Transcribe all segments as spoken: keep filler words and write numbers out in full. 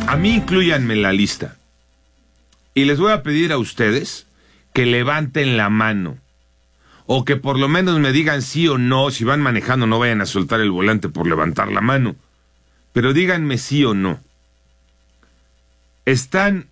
A mí inclúyanme en la lista. Y les voy a pedir a ustedes que levanten la mano. O que por lo menos me digan sí o no. Si van manejando, no vayan a soltar el volante por levantar la mano. Pero díganme sí o no. ¿Están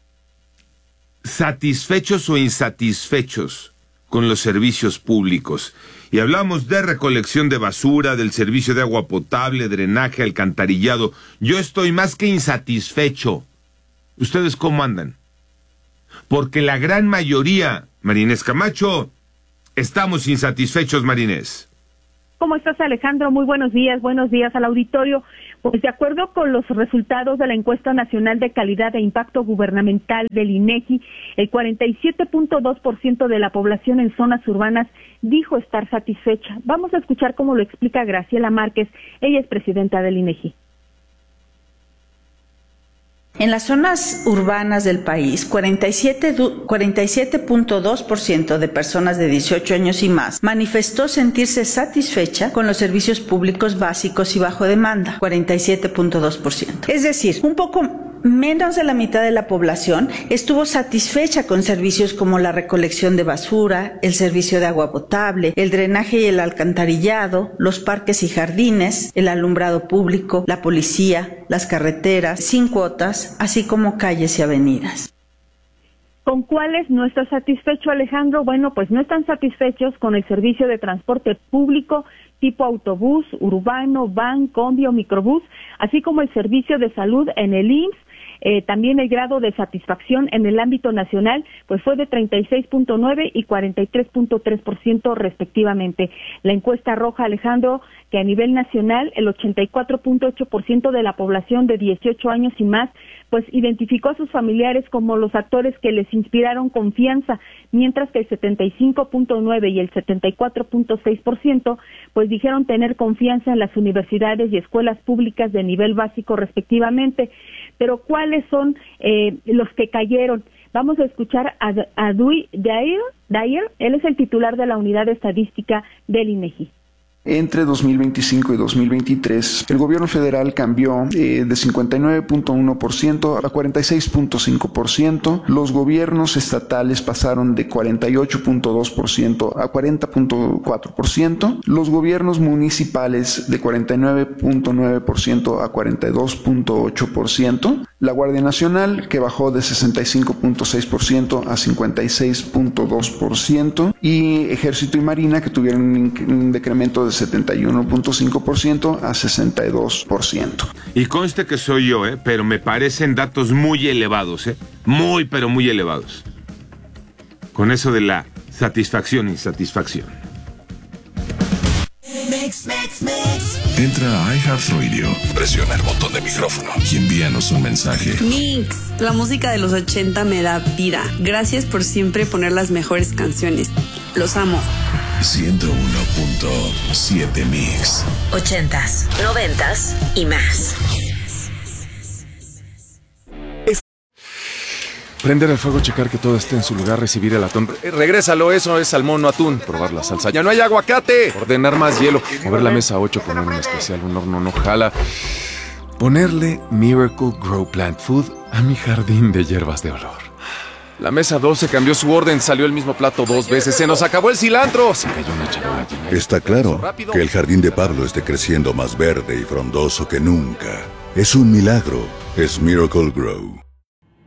satisfechos o insatisfechos con los servicios públicos? Y hablamos de recolección de basura, del servicio de agua potable, drenaje, alcantarillado. Yo estoy más que insatisfecho. ¿Ustedes cómo andan? Porque la gran mayoría, Marinés Camacho, estamos insatisfechos, Marinés. ¿Cómo estás, Alejandro? Muy buenos días, buenos días al auditorio. Pues de acuerdo con los resultados de la Encuesta Nacional de Calidad e Impacto Gubernamental del INEGI, el cuarenta y siete punto dos por ciento de la población en zonas urbanas dijo estar satisfecha. Vamos a escuchar cómo lo explica Graciela Márquez, ella es presidenta del INEGI. En las zonas urbanas del país, cuarenta y siete punto dos por ciento de personas de dieciocho años y más manifestó sentirse satisfecha con los servicios públicos básicos y bajo demanda, cuarenta y siete punto dos por ciento. Es decir, un poco menos de la mitad de la población estuvo satisfecha con servicios como la recolección de basura, el servicio de agua potable, el drenaje y el alcantarillado, los parques y jardines, el alumbrado público, la policía, las carreteras, sin cuotas, así como calles y avenidas. ¿Con cuáles no está satisfecho, Alejandro? Bueno, pues no están satisfechos con el servicio de transporte público tipo autobús, urbano, van, combi o microbús, así como el servicio de salud en el I M S S. Eh, también el grado de satisfacción en el ámbito nacional pues fue de treinta y seis punto nueve y cuarenta y tres punto tres por ciento respectivamente. La encuesta arroja, Alejandro, que a nivel nacional el ochenta y cuatro punto ocho por ciento de la población de dieciocho años y más pues identificó a sus familiares como los actores que les inspiraron confianza, mientras que el setenta y cinco punto nueve y el setenta y cuatro punto seis por ciento pues dijeron tener confianza en las universidades y escuelas públicas de nivel básico respectivamente. Pero ¿cuáles son eh, los que cayeron? Vamos a escuchar a, a Dui Dair, Dair, él es el titular de la unidad de estadística del INEGI. Entre dos mil veinticinco y dos mil veintitrés, el gobierno federal cambió eh, de cincuenta y nueve punto uno por ciento a cuarenta y seis punto cinco por ciento. Los gobiernos estatales pasaron de cuarenta y ocho punto dos por ciento a cuarenta punto cuatro por ciento. Los gobiernos municipales de cuarenta y nueve punto nueve por ciento a cuarenta y dos punto ocho por ciento. La Guardia Nacional, que bajó de sesenta y cinco punto seis por ciento a cincuenta y seis punto dos por ciento. Y Ejército y Marina, que tuvieron un, un decremento de setenta y uno punto cinco por ciento a sesenta y dos por ciento. Y conste que soy yo, ¿eh? Pero me parecen datos muy elevados, ¿eh? Muy, pero muy elevados. Con eso de la satisfacción e insatisfacción. Mix, mix, mix. Entra a iHeartRadio, presiona el botón de micrófono y envíanos un mensaje. Mix, la música de los ochenta me da vida. Gracias por siempre poner las mejores canciones. Los amo. ciento uno punto siete Mix. Ochentas, noventas y más. Prender el fuego, checar que todo esté en su lugar, recibir el atún. Eh, regrésalo, eso es salmón, no atún. Probar la salsa. ¡Ya no hay aguacate! Ordenar más hielo. Mover la mesa ocho, poner un especial, un horno no jala. Ponerle Miracle Grow Plant Food a mi jardín de hierbas de olor. La mesa doce cambió su orden, salió el mismo plato dos veces. ¡Se nos acabó el cilantro! Se cayó una charola llena. Está claro que el jardín de Pablo esté creciendo más verde y frondoso que nunca. Es un milagro. Es Miracle Grow.